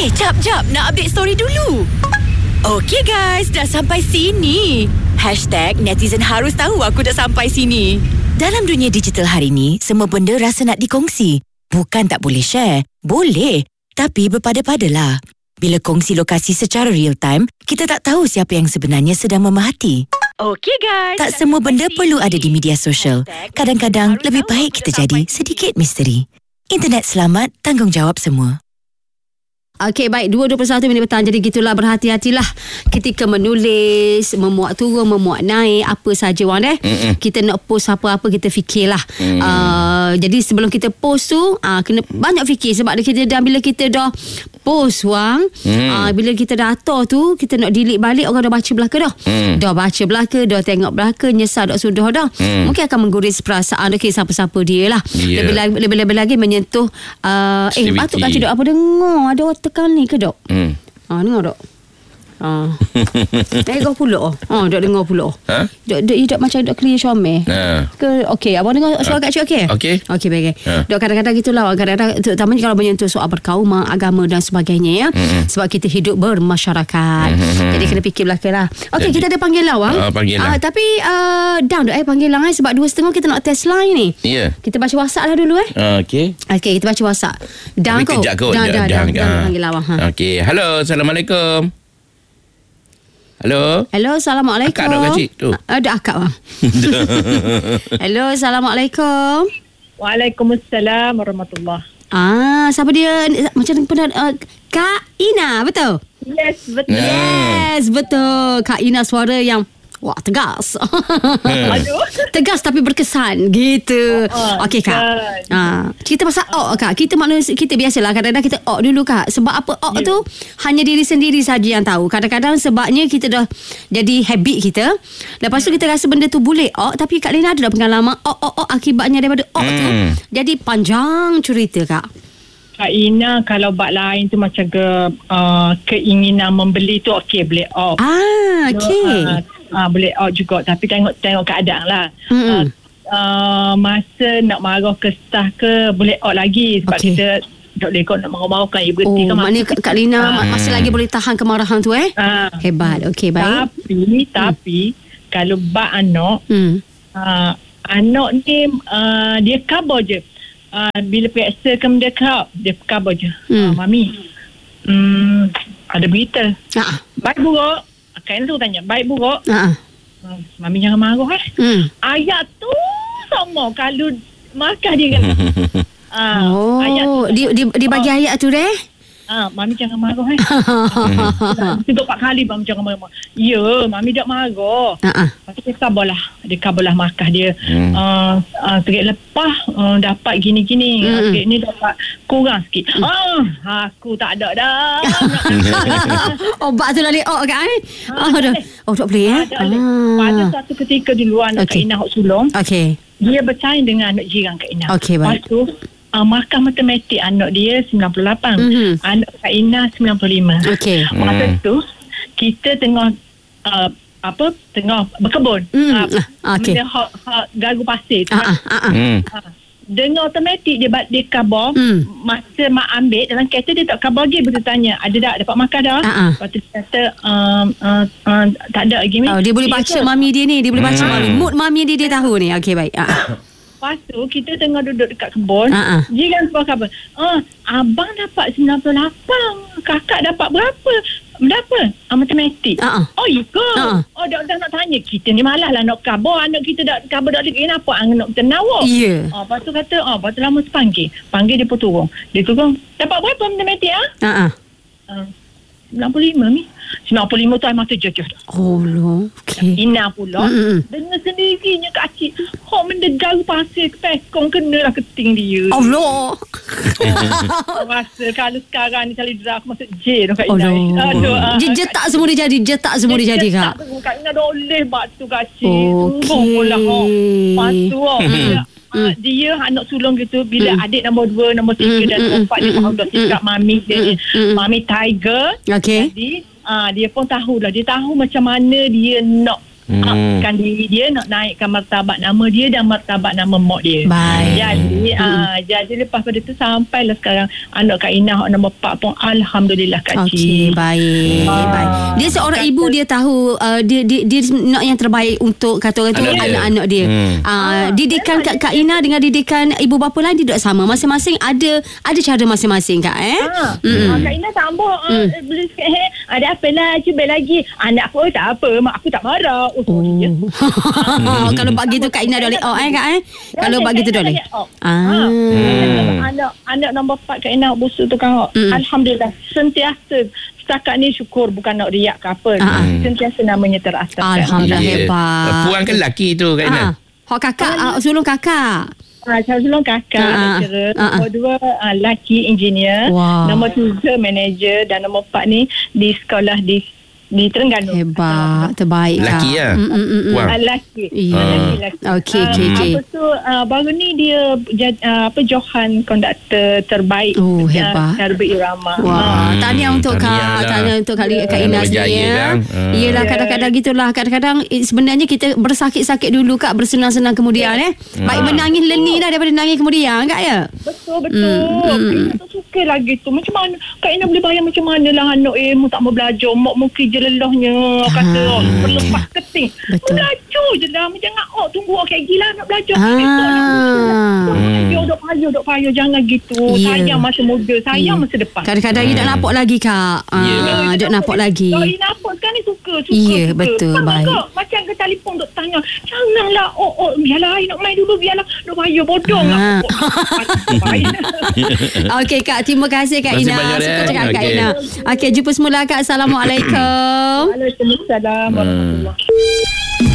Jap. Nak update story dulu. Okey guys, dah sampai sini. #netizen harus tahu aku dah sampai sini. Dalam dunia digital hari ni, semua benda rasa nak dikongsi. Bukan tak boleh share. Boleh. Tapi berpada-padalah. Bila kongsi lokasi secara real time, kita tak tahu siapa yang sebenarnya sedang memerhati. Okey guys. Tak semua benda perlu ada di media sosial. Kadang-kadang lebih baik kita jadi sedikit misteri. Internet selamat, tanggungjawab semua. Okey, baik. 2:21 minit petang. Jadi gitulah, berhati-hatilah ketika menulis, memuat turun, memuat naik, apa saja orang deh. Kita nak post apa-apa, kita fikirlah. Jadi sebelum kita post tu, kena banyak fikir. Sebab bila kita dah post wang, bila kita dah atur tu, kita nak delete balik, orang dah baca belaka dah. Dah baca belaka, dah tengok belaka, nyesal dah sudah dah. Mungkin akan mengguris perasaan siapa-siapa dia lah. Lebih-lebih lagi menyentuh patut kan tidak apa dengar ada orang tekan ni ke dok? Dengar dok. Dengar pula. Dok dengar pula. Dok macam dok clear Syamil. Ke okey, abang dengar suara kat cik okey? Okey baik. Dok kadang-kadang gitulah, kadang-kadang terutamanya kalau menyentuh soal perkauman, agama dan sebagainya ya. Sebab kita hidup bermasyarakat. Jadi kena fikir belakanglah. Okey, kita ada panggilan awang. Tapi down dok panggilan sebab 2:30 kita nak test line ni. Ya. Kita baca WhatsApp lah dulu Okey, kita baca WhatsApp. Down kau. Down panggilan awang. Okey, halo, assalamualaikum. Halo, assalamualaikum. Akak dok kacik tu. Ada akak bang. Hello, assalamualaikum. Waalaikumsalam warahmatullahi. Siapa dia? Macam pernah Kak Ina, betul? Yes, betul. Kak Ina, suara yang tegas. Tegas tapi berkesan gitu. Okey Kak. Kita pasal Kak. Kita manusia, kita biasalah kadang-kadang kita dulu Kak. Sebab apa tu hanya diri sendiri saja yang tahu. Kadang-kadang sebabnya kita dah jadi habit kita. Lepas tu kita rasa benda tu boleh tapi Kak Lina ada dah pengalaman akibatnya daripada tu. Jadi panjang cerita Kak. Kak Ina, kalau bak lain tu macam keinginan membeli tu boleh okey. Boleh juga, tapi tengok keadaan lah. Masa nak marah ke staff ke boleh lagi sebab kita tak boleh nak marah-marahkan berhenti kan. Maknanya Kak Lina masih lagi boleh tahan kemarahan tu Hebat. Okey, baik. Tapi kalau bak anak anak ni dia kabar je. Bila periksa ke dia kabar je. Mami ada berita baik buruk. Kain tu tanya baik buruk. Mami jangan marah ayat tu sama kalau markah dia kan. Ayat tu dia bagi ayat tu Mami jangan marah Tiga 4 kali Mami jangan marah. Ya, Mami tak marah. Lepas tu dia kabarlah markah dia. Sikit lepas dapat gini-gini. Ni dapat kurang sikit. Aku tak ada dah. Obat tu lah kan? Tak boleh Pada satu ketika di luar Kak Ina Hok Sulong. Dia bersaing dengan anak jiran Kak Ina. Lepas tu markah matematik anak dia 98, anak Kak Ina 95. Masa tu kita tengah tengah berkebun. Garu pasir tu. Dengan automatik dia khabar. Masa mak ambil dalam kereta dia tak khabar lagi. Betul tanya ada tak dapat makan dah. Lepas tu dia kata tak ada lagi. Dia boleh baca mami dia ni. Dia boleh baca mami. Mood mami dia tahu ni. Okey, baik. Lepas tu kita tengah duduk dekat kebun. Jiran sebuah khabar. Abang dapat 98. Kakak dapat berapa? Matematik. Ya ke? Dah nak tanya. Kita ni malas lah nak khabar. Anak kita dah khabar dah lagi. Kenapa anak kita nawak? Lepas tu kata lepas tu lama panggil dia pun turun. Dia turun. Dapat berapa matematik 95 ni. 95 tu mata jejah dah. Ina pula dengan sendirinya Kak Cik mendegar pasir ke pekong kenalah keting dia. Rasa kalau sekarang ni kalau dia aku masuk jail Kak Ina. Jetak semua dia jadi Kak. Kak Ina dah oleh batu Kak Cik. Lepas tu dia anak sulung gitu. Bila adik nombor 2, nombor 3 dan 4 dia tahu dah sikap mami dia. Mami Tiger. Jadi dia pun tahulah. Dia tahu macam mana dia nak Kan diri dia, nak naikkan martabat nama dia dan martabat nama mak dia. Baik. Jadi lepas pada tu sampailah sekarang anak Kak Inah nombor 4 pun alhamdulillah Kak Okey, Cik. baik. Dia seorang ibu, dia tahu dia nak yang terbaik untuk kata orang tu anak-anak dia. Didikan Kak Ina dengan didikan ibu bapa lain dia tak sama. Masing-masing ada cara masing-masing Kak Kak Ina sambung boleh sikit ada apalah cuba lagi. Anak aku tak apa, mak aku tak marah. Kalau bab gitu Kak Ina boleh Kak kalau bab gitu boleh. Anak nombor 4 Kak Ina busu tu kan. Alhamdulillah sentiasa setakat ni syukur, bukan nak riak ke apa. Sentiasa namanya terasas. Alhamdulillah hebat. Puan ke lelaki tu Kak Ina? Hak kakak sulung kakak. Sulung kakak lecturer. Nombor 2 lelaki engineer. Nombor 3 manager dan nombor 4 ni di sekolah di Terengganu. Hebat, terbaik lelaki ya. Lelaki. Okey. Apa tu baru ni dia Johan konduktor terbaik. Hebat. Cara berirama. Tahniah untuk Kak. Tahniah untuk Kak Ina sendiri ya. Yelah, kadang-kadang gitulah. Kadang-kadang sebenarnya kita bersakit-sakit dulu Kak, bersenang-senang kemudian baik menangis leni dah daripada nangis kemudian Kak ya. Betul. Kak tak suka lagi tu. Macam mana Kak Ina boleh bayang macam mana lah anak mu tak mau belajar, mak mu kerja lelahnya kata berlepas keting. Belajar je lah, jangan tunggu kayak gila nak belajar. Dok payah jangan gitu. Sayang masa muda, sayang masa depan. Kadang-kadang dia nak nampak lagi Kak. Dia nampak lagi. Kalau dia nampak sekarang ni suka. Betul. Baik. Macam ke telefon dok tanya, janganlah biarlah nak main dulu, biarlah dok payah bodoh lah. Okey Kak, terima kasih Kak Ina. Suka cakap Kak Ina. Okey, jumpa semula Kak. Assalamualaikum. Waalaikumsalam warahmatullahi.